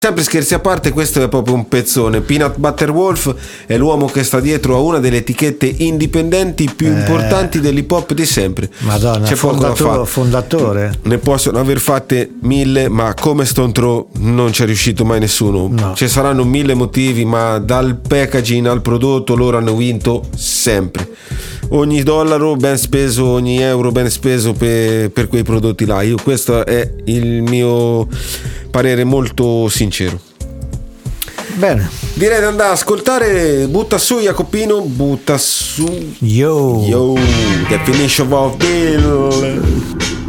Sempre scherzi a parte, questo è proprio un pezzone. Peanut Butter Wolf è l'uomo che sta dietro a una delle etichette indipendenti più importanti dell'hip hop di sempre. Madonna, c'è poco da fare. Fondatore. Ne possono aver fatte 1000, ma come Stone Throw non c'è riuscito mai nessuno. No. Ci saranno 1000 motivi, ma dal packaging al prodotto loro hanno vinto sempre. Ogni dollaro ben speso, ogni euro ben speso per quei prodotti là. Questo è il mio parere molto sincero. Bene, direi di andare a ascoltare. Butta su Jacopino, butta su yo Definition of Bill.